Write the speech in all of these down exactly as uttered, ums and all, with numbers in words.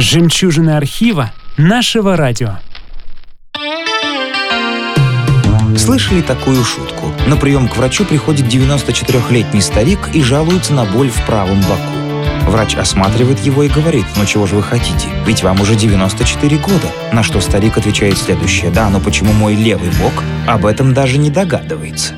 Жемчужины архива нашего радио. Слышали такую шутку? На прием к врачу приходит девяносточетырехлетний старик и жалуется на боль в правом боку. Врач осматривает его и говорит: «Ну чего же вы хотите? Ведь вам уже девяносто четыре года». На что старик отвечает следующее: «Да, но почему мой левый бок об этом даже не догадывается?»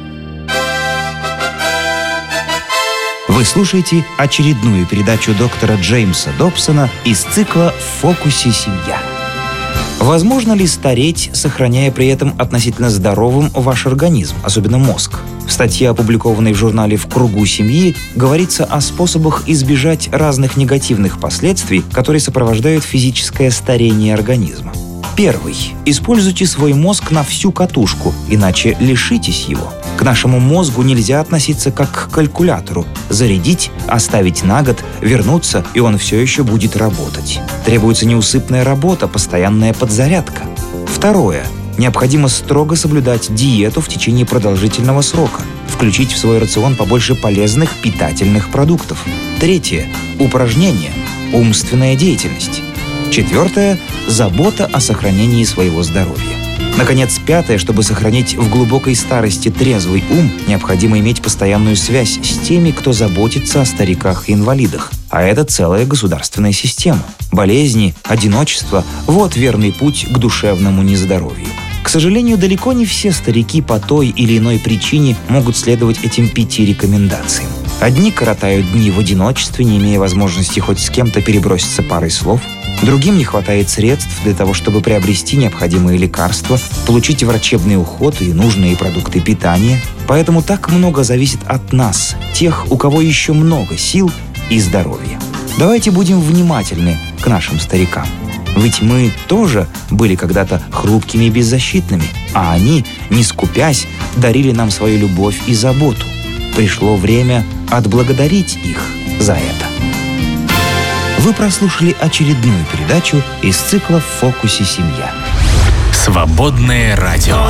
Вы слушаете очередную передачу доктора Джеймса Добсона из цикла «В фокусе семья». Возможно ли стареть, сохраняя при этом относительно здоровым ваш организм, особенно мозг? В статье, опубликованной в журнале «В кругу семьи», говорится о способах избежать разных негативных последствий, которые сопровождают физическое старение организма. Первый. Используйте свой мозг на всю катушку, иначе лишитесь его. К нашему мозгу нельзя относиться как к калькулятору. Зарядить, оставить на год, вернуться, и он все еще будет работать. Требуется неусыпная работа, постоянная подзарядка. Второе. Необходимо строго соблюдать диету в течение продолжительного срока. Включить в свой рацион побольше полезных питательных продуктов. Третье. Упражнения. Умственная деятельность. Четвертое – забота о сохранении своего здоровья. Наконец, пятое, чтобы сохранить в глубокой старости трезвый ум, необходимо иметь постоянную связь с теми, кто заботится о стариках и инвалидах. А это целая государственная система. Болезни, одиночество – вот верный путь к душевному нездоровью. К сожалению, далеко не все старики по той или иной причине могут следовать этим пяти рекомендациям. Одни коротают дни в одиночестве, не имея возможности хоть с кем-то переброситься парой слов. Другим не хватает средств для того, чтобы приобрести необходимые лекарства, получить врачебный уход и нужные продукты питания. Поэтому так много зависит от нас, тех, у кого еще много сил и здоровья. Давайте будем внимательны к нашим старикам. Ведь мы тоже были когда-то хрупкими и беззащитными, а они, не скупясь, дарили нам свою любовь и заботу. Пришло время отблагодарить их за это. Вы прослушали очередную передачу из цикла «В фокусе семья». Свободное радио.